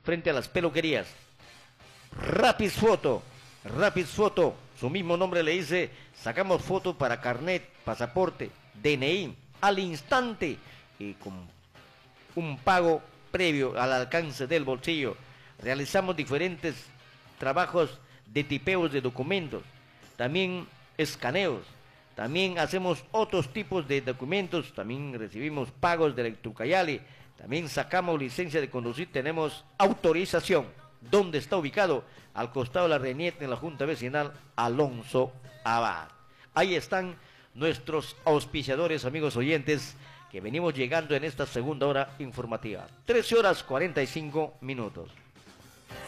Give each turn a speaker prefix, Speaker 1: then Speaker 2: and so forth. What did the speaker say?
Speaker 1: frente a las peluquerías. Rapid Foto, su mismo nombre le dice, sacamos foto para carnet, pasaporte, DNI, al instante y con un pago previo al alcance del bolsillo. Realizamos diferentes trabajos de tipeos de documentos, también escaneos, también hacemos otros tipos de documentos, también recibimos pagos de Electrucayale, también sacamos licencia de conducir, tenemos autorización. ¿Dónde está ubicado? Al costado de la Renieta, en la Junta Vecinal Alonso Abad. Ahí están nuestros auspiciadores, amigos oyentes, que venimos llegando en esta segunda hora informativa. 13 horas 45 minutos.